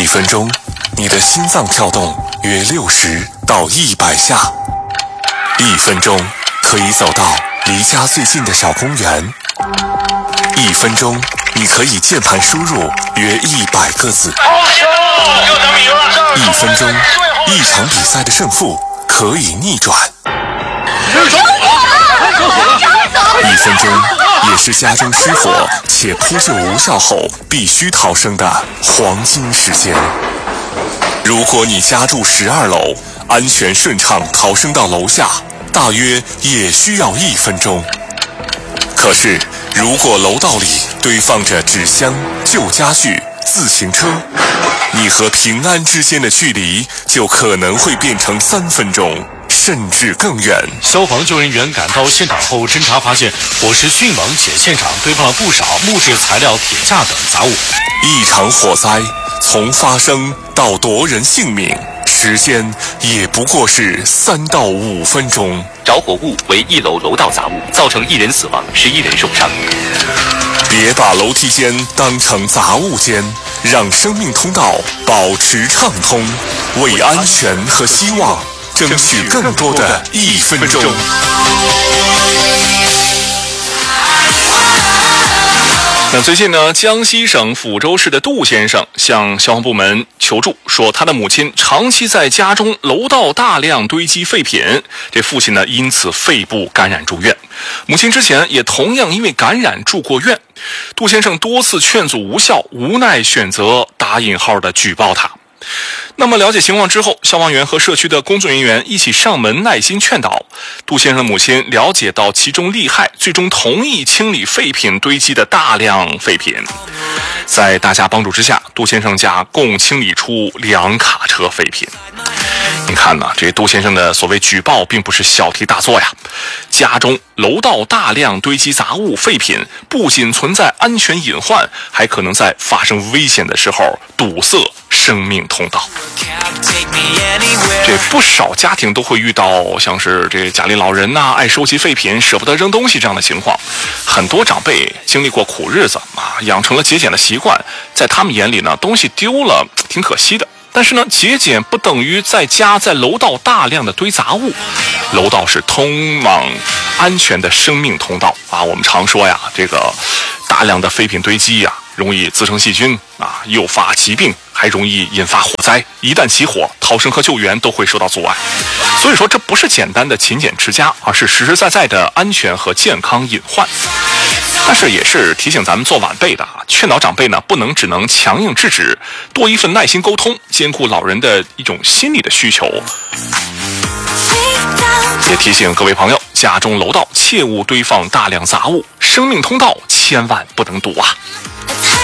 1分钟，你的心脏跳动约60到100下。1分钟可以走到离家最近的小公园。1分钟，你可以键盘输入约100个字。1分钟，一场比赛的胜负可以逆转。1分钟，也是家中失火且扑救无效后必须逃生的黄金时间。如果你家住12楼，安全顺畅逃生到楼下，大约也需要1分钟。可是，如果楼道里堆放着纸箱、旧家具、自行车，你和平安之间的距离就可能会变成3分钟，甚至更远。 消防救援员赶到现场后侦查发现，火势迅猛，且现场堆放了不少木质材料、铁架等杂物。 一场火灾从发生到夺人性命，时间也不过是3到5分钟。 着火物为1楼楼道杂物，造成1人死亡，11人受伤。 别把楼梯间当成杂物间，让生命通道保持畅通，为安全和希望争取更多的1分钟。 那最近呢，江西省抚州市的杜先生向消防部门求助，说他的母亲长期在家中楼道大量堆积废品，这父亲呢因此肺部感染住院，母亲之前也同样因为感染住过院。杜先生多次劝阻无效，无奈选择打引号的举报他。那么了解情况之后，消防员和社区的工作人员一起上门耐心劝导。杜先生的母亲了解到其中利害，最终同意清理废品堆积的大量废品。在大家帮助之下，杜先生家共清理出2卡车废品。你看呢，这杜先生的所谓举报并不是小题大做呀。家中楼道大量堆积杂物废品，不仅存在安全隐患，还可能在发生危险的时候堵塞生命通道。这不少家庭都会遇到像是这家里老人爱收集废品，舍不得扔东西这样的情况。很多长辈经历过苦日子养成了节俭的习惯，在他们眼里呢，东西丢了挺可惜的。但是呢，节俭不等于在楼道大量的堆杂物。楼道是通往安全的生命通道我们常说呀，这个大量的废品堆积容易滋生细菌诱发疾病，还容易引发火灾。一旦起火，逃生和救援都会受到阻碍。所以说，这不是简单的勤俭持家，而是实实在在的安全和健康隐患。但是也是提醒咱们做晚辈的劝导长辈呢，不能只能强硬制止，多一份耐心沟通，兼顾老人的一种心理的需求。也提醒各位朋友，家中楼道切勿堆放大量杂物，生命通道千万不能堵